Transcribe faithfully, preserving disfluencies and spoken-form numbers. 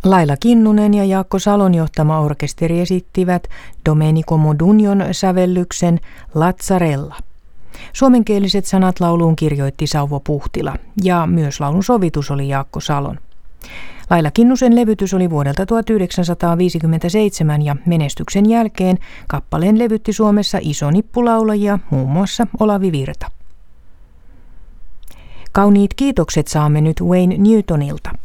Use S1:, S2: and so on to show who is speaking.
S1: Laila Kinnunen ja Jaakko Salon johtama orkesteri esittivät Domenico Modugnon sävellyksen Lazzarella. Suomenkieliset sanat lauluun kirjoitti Sauvo Puhtila ja myös laulun sovitus oli Jaakko Salon. Laila Kinnusen levytys oli vuodelta tuhatyhdeksänsataaviisikymmentäseitsemän ja menestyksen jälkeen kappaleen levytti Suomessa iso nippulaulajia, muun muassa Olavi Virta. Kauniit kiitokset saamme nyt Wayne Newtonilta.